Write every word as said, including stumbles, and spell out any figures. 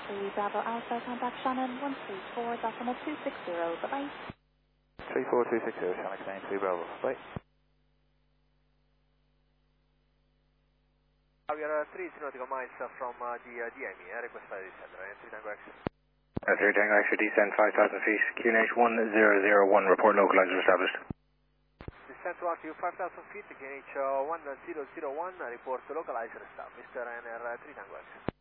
three Bravo Alpha, contact Shannon one three four, decimal two six zero, bye-bye. three four two six zero, Shannon nine three Bravo, bye. We are uh, three nautical miles uh, from uh, the uh, D M E, uh, request flight descent, right? three Tango X. Uh, three Tango X, descent five thousand feet, Q N H one zero zero one, report localizer established. Descent to R T U five thousand feet, Q N H uh, one zero zero one, uh, report localizer established, Ryanair uh, three Tango X.